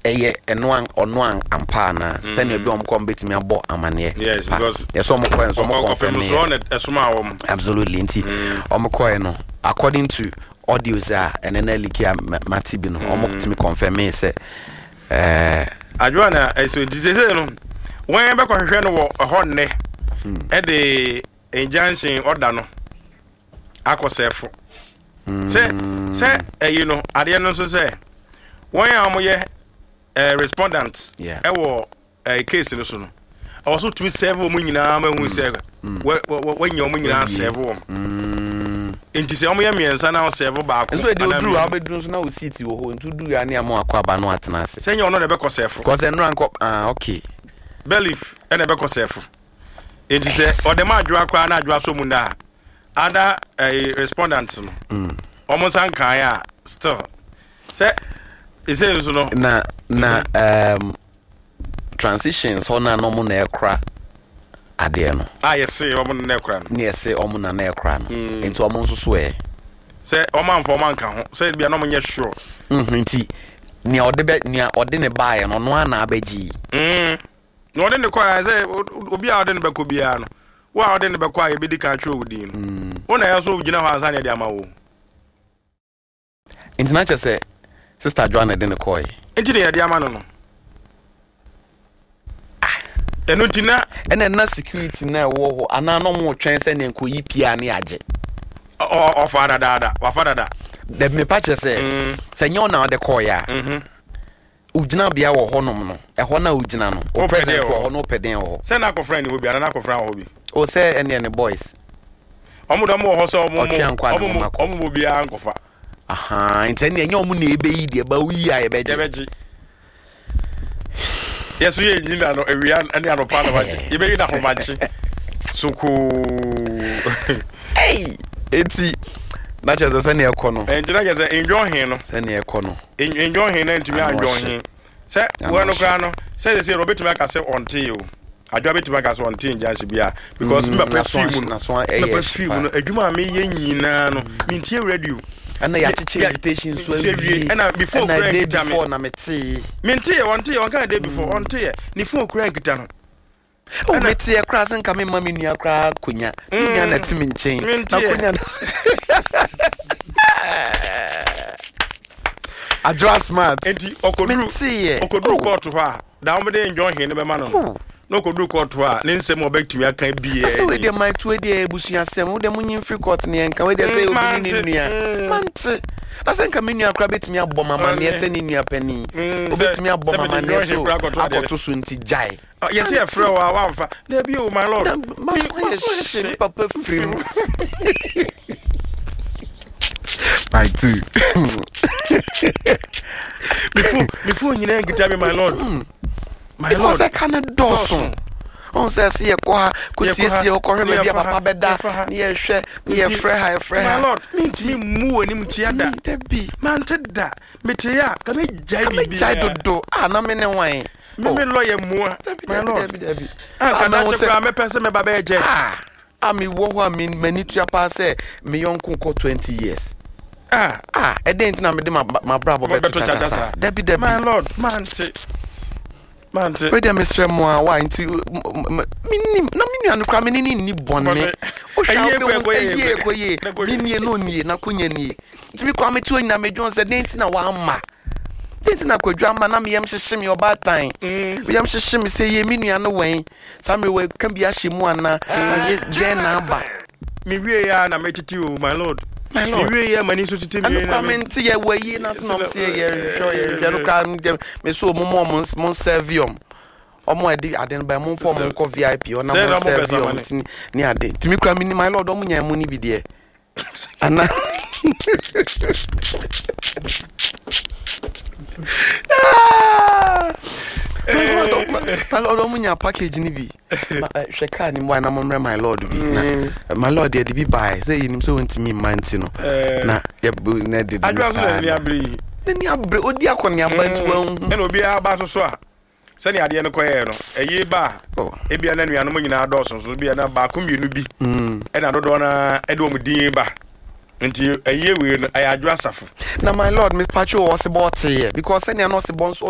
eye eno ampa na say na bi omko betimi abo amane yes because yes omko en so omko confirm absolutely nti omko no according to audios and then likia matibi no omko confirm me say adwana so dizeze no wen be kohwehwe no wo ho ne e de injunction order no akosefo say you know ade no so say wen amoye respondents e wo case no so no also to serve omu nyina ma hu say when you omu nyina serve wo enti say omu ye miensa na serve ba ko so e de oduru abeduru so na o city wo ho ntu duru ya na am akwa no atena ase say you no de be kosefo cause enro anko okay belief ene be kosefo enti say o de ma adwa akwa na adwa so mu na other respondents no omu san kan ya still say is it so no na transitions hona no mu na ekra ade no yes omu na ekra no yes omu na ekra no enti omu nso so say omanfo man kan ho say bia no mu nye sure nti ni ode ne bae no no ana abaji no ode ne kwa say obi a ode ne beko bia no wa ode ne beko a ye bedi kan twa odi no wona ya so gina ho ansa ne de ama wo enti na che say Sister Joanna de ne koy enti ne ya de ama no no eno tina ene na security na wo ho ana no mo twen se ne nko yipia ne age o fada da wa fada da de me patche se nyo na de koy a ugina bia wo honom no e ho na ugina no o president wo ho no peden wo se na ko friend wo bia na ko friend wo bi o se ene boys omo do mo ho so omo bia ankofa aha enti ne enye omo na ebe yi de ba wi a ebeji yes we ni na no ewia ani anopa na waje ebe yi na homanchi suku hey enti na cheze se ne ekono enjira cheze enjo hin no se ne ekono enjo hin na ntimi anjo hin se we no kra no se Robert Maka se onti o adwa beti Maka se onti njansi bia because me perfume no adwuma me ye nyina no mintie radio and ya chiche invitation so and before na meti mintie onti on kan day before onti ni phone kura nkita no o meti e kra sen ka me mama nua kra kunya nua na timi nchen na kunya adwa smart enti okoduru court ho a da o me de enjo hin ne be ma no no okoduru court ho a ne nsem obetumi aka bie so we dey my to dey busuya sem we dey munyin free court ne enka we dey say obi ni nua mante na sen ka me nua kra betumi abọ mama ne se ni nua pani obetumi abọ mama ne so akoto so nti jai yes e frɛ wa amfa na bi o my lord my papa free by two before nyina ngita me my lord because I cannot doson on says ye kwa kusiesie okorhe me bia papa beda ne ye hwe ne ye frɛ my lord minti mu ani mtia da bi man teda mete ya ka me jai bi jai dodo na me ne wan me lawyer mu my lord ka na che me pese me baba eje ami wo ho ami mani tua pa se me yonko ko 20 years e didn't na me de my brabo beto chacha debi my lord man we dem Mr. Moa why into minim na minu anu kra me ni bonne o hwa ye ko ye mini no nie na kunya nie ti bi kwa me tu onyina me dwon se didn't na wa amma didn't na kwadwa amma na me yam hyehye me obatan we yam hyehye me se ye minu anu wen sa me we kan bi ahyemu ana ye den na aba me wie ya na me titi o my lord my lord we ye mani so titi me na me nti ye wayi na so no se ye show no ka me so mo servium omo edi aden ba mo form ko VIP ona mo servium ni ade timi kra me ni my lord omo nya mo ni bi de ana my lord omo nya package ni bi sheka ni mo na mo my lord bi na my lord dey bi buy say nim so ntimi manti no na ye na dey ni abre odi akoni abantu wan na obi aba so a sani ade no koye no eye ba ebia na nuanom nyina adọso so bia na ba komienu bi na dodo na ede omudin ba nti eye we no ayadwo asafo na my lord me pacho was about here because sani no se bonso